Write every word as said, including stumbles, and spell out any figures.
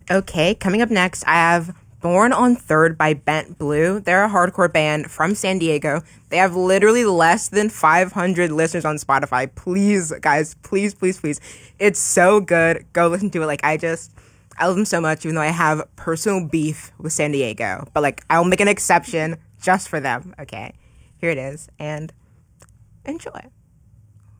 Okay, coming up next, I have Born on Third by Bent Blue. They're a hardcore band from San Diego. They have literally less than five hundred listeners on Spotify. Please, guys, please, please, please. It's so good. Go listen to it. Like, I just, I love them so much, even though I have personal beef with San Diego. But, like, I'll make an exception just for them. Okay, here it is, and enjoy.